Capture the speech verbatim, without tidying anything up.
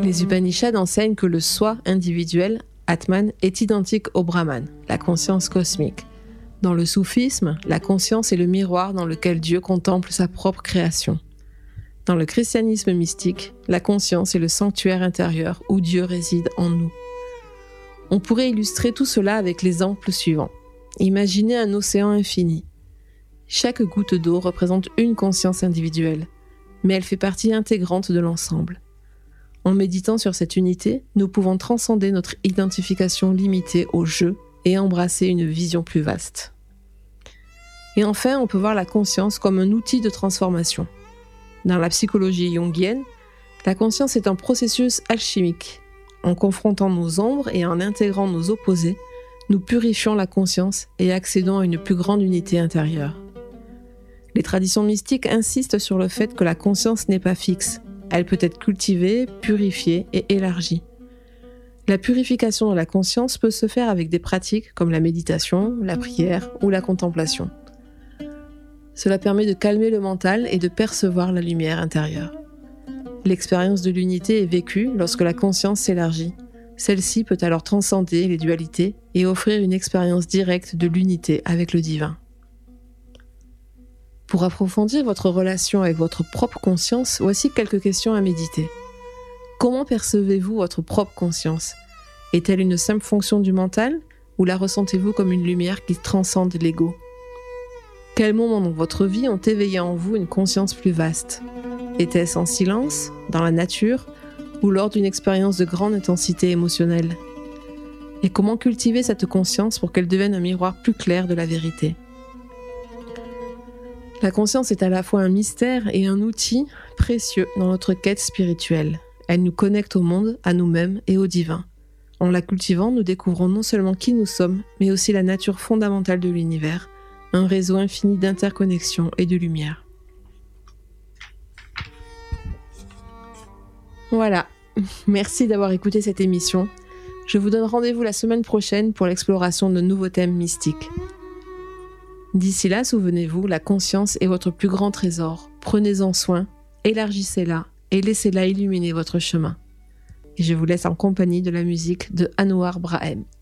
Les Upanishads enseignent que le soi individuel, Atman, est identique au Brahman, la conscience cosmique. Dans le soufisme, la conscience est le miroir dans lequel Dieu contemple sa propre création. Dans le christianisme mystique, la conscience est le sanctuaire intérieur où Dieu réside en nous. On pourrait illustrer tout cela avec l'exemple suivant. Imaginez un océan infini. Chaque goutte d'eau représente une conscience individuelle, mais elle fait partie intégrante de l'ensemble. En méditant sur cette unité, nous pouvons transcender notre identification limitée au jeu et embrasser une vision plus vaste. Et enfin, on peut voir la conscience comme un outil de transformation. Dans la psychologie jungienne, la conscience est un processus alchimique. En confrontant nos ombres et en intégrant nos opposés, nous purifions la conscience et accédons à une plus grande unité intérieure. Les traditions mystiques insistent sur le fait que la conscience n'est pas fixe. Elle peut être cultivée, purifiée et élargie. La purification de la conscience peut se faire avec des pratiques comme la méditation, la prière ou la contemplation. Cela permet de calmer le mental et de percevoir la lumière intérieure. L'expérience de l'unité est vécue lorsque la conscience s'élargit. Celle-ci peut alors transcender les dualités et offrir une expérience directe de l'unité avec le divin. Pour approfondir votre relation avec votre propre conscience, voici quelques questions à méditer. Comment percevez-vous votre propre conscience ? Est-elle une simple fonction du mental ou la ressentez-vous comme une lumière qui transcende l'ego ? Quels moments dans votre vie ont éveillé en vous une conscience plus vaste ? Était-ce en silence, dans la nature ou lors d'une expérience de grande intensité émotionnelle ? Et comment cultiver cette conscience pour qu'elle devienne un miroir plus clair de la vérité ? La conscience est à la fois un mystère et un outil précieux dans notre quête spirituelle. Elle nous connecte au monde, à nous-mêmes et au divin. En la cultivant, nous découvrons non seulement qui nous sommes, mais aussi la nature fondamentale de l'univers, un réseau infini d'interconnexions et de lumière. Voilà, merci d'avoir écouté cette émission. Je vous donne rendez-vous la semaine prochaine pour l'exploration de nouveaux thèmes mystiques. D'ici là, souvenez-vous, la conscience est votre plus grand trésor. Prenez-en soin, élargissez-la et laissez-la illuminer votre chemin. Et je vous laisse en compagnie de la musique de Anouar Brahem.